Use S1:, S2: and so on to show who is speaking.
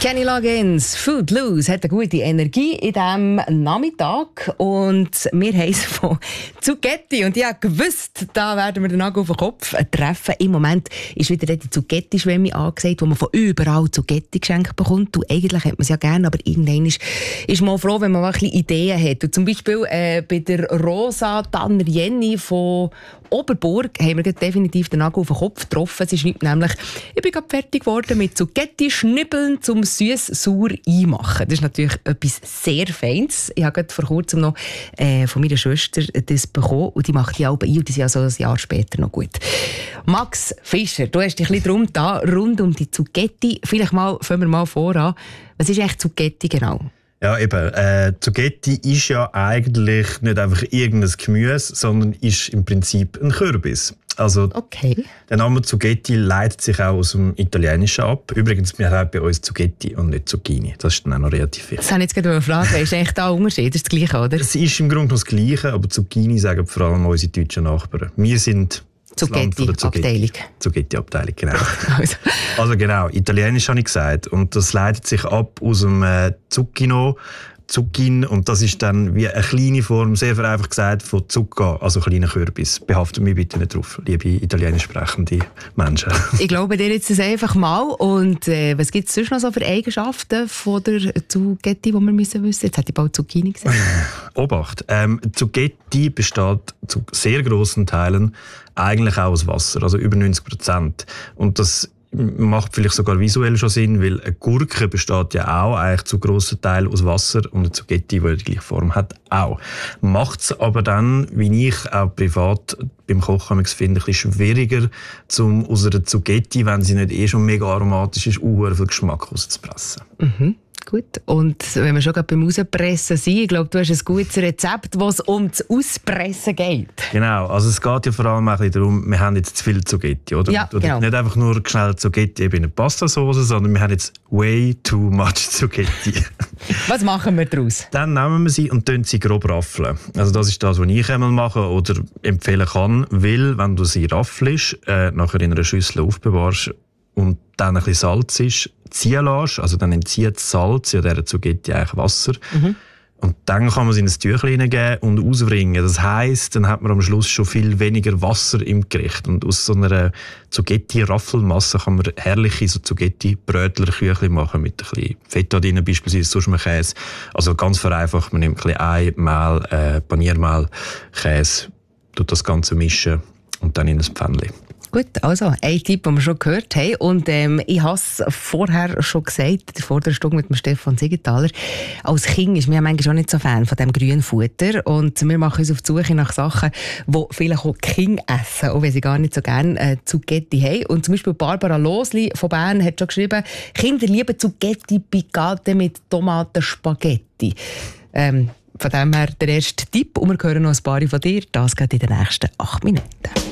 S1: Kenny Loggins, Footloose, hat eine gute Energie in diesem Nachmittag und wir haben es von Zucchetti und ich habe gewusst, da werden wir den Nagel auf den Kopf treffen. Im Moment ist wieder die Zucchetti-Schwemme angesagt, wo man von überall Zucchetti geschenkt bekommt. Und eigentlich hat man es ja gerne, aber irgendwann ist man froh, wenn man mal ein bisschen Ideen hat. Und zum Beispiel bei der Rosa Tanner Jenny von Oberburg haben wir definitiv den Nagel auf den Kopf getroffen. Sie schreibt nämlich, ich bin gerade fertig geworden mit Zucchetti-Schnibbeln zum süß-sauer einmachen. Das ist natürlich etwas sehr Feines. Ich habe gerade vor kurzem noch von meiner Schwester das bekommen und die macht die Alben ein und die sind also ein Jahr später noch gut. Max Fischer, du hast dich ein bisschen drum da rund um die Zucchetti. Vielleicht fangen wir mal voran. Was ist eigentlich Zucchetti genau?
S2: Ja, eben. Zucchetti ist ja eigentlich nicht einfach irgendein Gemüse, sondern ist im Prinzip ein Kürbis. Also,
S1: okay.
S2: Der Name Zucchetti leitet sich auch aus dem Italienischen ab. Übrigens, wir haben bei uns Zucchetti und nicht Zucchini. Das ist dann auch noch relativ viel.
S1: Das habe ich jetzt gerade fragen. Ist eigentlich da ein Unterschied? Das ist das Gleiche, oder?
S2: Es ist im Grunde das Gleiche, aber Zucchini sagen vor allem unsere deutschen Nachbarn. Wir sind
S1: Zucchetti-Abteilung.
S2: Zucchetti-Abteilung, genau. Also genau, Italienisch habe ich gesagt. Und das leitet sich ab aus dem Zucchino, Zucchini, und das ist dann wie eine kleine Form, sehr vereinfacht gesagt, von Zucca, also kleiner Kürbis. Behaftet mich bitte nicht drauf, liebe italienisch sprechende Menschen.
S1: Ich glaube dir jetzt das einfach mal. Und was gibt es sonst noch so für Eigenschaften von der Zucchetti, die wir wissen müssen? Jetzt hätte ich bald Zucchini gesagt.
S2: Obacht, Zucchetti besteht zu sehr grossen Teilen eigentlich auch aus Wasser, also über 90%. Und das macht vielleicht sogar visuell schon Sinn, weil eine Gurke besteht ja auch eigentlich zu grossen Teilen aus Wasser und eine Zucchetti, die die gleiche Form hat, auch. Macht es aber dann, wie ich auch privat beim Kochen finde, ein bisschen schwieriger, aus einer Zucchetti, wenn sie nicht schon mega aromatisch ist, viel Geschmack rauszupressen.
S1: Mhm. Gut. Und wenn wir schon gerade beim Auspressen sind, ich glaube, du hast ein gutes Rezept, wo es um das Auspressen geht.
S2: Genau, also es geht ja vor allem auch ein bisschen darum, wir haben jetzt zu viel Zucchetti, oder?
S1: Ja, genau.
S2: Nicht einfach nur schnell Zucchetti in eine Pastasauce, sondern wir haben jetzt way too much Zucchetti.
S1: Was machen wir daraus?
S2: Dann nehmen wir sie und sie grob raffeln. Also das ist das, was ich einmal mache oder empfehlen kann, weil wenn du sie raffelst, nachher in einer Schüssel aufbewahrst und dann ein bisschen Salz ist, ziehen lässt, also dann entzieht das Salz ja dieser Zucchetti eigentlich Wasser. Mhm. Und dann kann man sie in ein Tüchlein hineingeben und auswringen. Das heisst, dann hat man am Schluss schon viel weniger Wasser im Gericht. Und aus so einer Zucchetti-Raffelmasse kann man herrliche so Zucchetti-Brötler-Küchli machen mit ein bisschen Fett da drin, beispielsweise Suschmenkäse. Also ganz vereinfacht, man nimmt ein bisschen Ei, Mehl, Paniermehl, Käse, tut das Ganze mischen und dann in ein Pfännchen.
S1: Gut, also ein Tipp, den wir schon gehört haben. Und ich habe es vorher schon gesagt, in der vorderen Stunde mit dem Stefan Siegenthaler. Als Kind ist mir manchmal auch nicht so Fan von diesem grünen Futter. Und wir machen uns auf die Suche nach Sachen, die vielleicht auch die Kinder essen, auch wenn sie gar nicht so gerne Zucchetti haben. Und zum Beispiel Barbara Losli von Bern hat schon geschrieben, Kinder lieben Zucchetti Picate mit Tomatenspaghetti. Von dem her der erste Tipp. Und wir hören noch ein paar von dir. Das geht in den nächsten 8 Minuten.